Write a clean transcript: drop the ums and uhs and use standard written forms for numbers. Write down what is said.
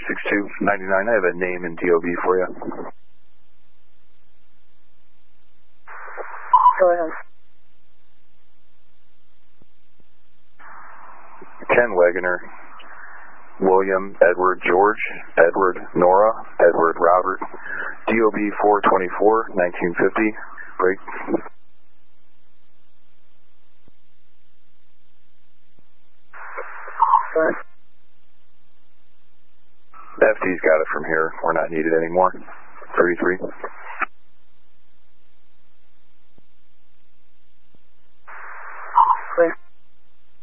56299. I have a name and DOB for you. Go ahead. Ken Wegener, William, Edward, George, Edward, Nora, Edward, Robert, DOB 424, 1950, break. Right. FD's got it from here. We're not needed anymore. 33.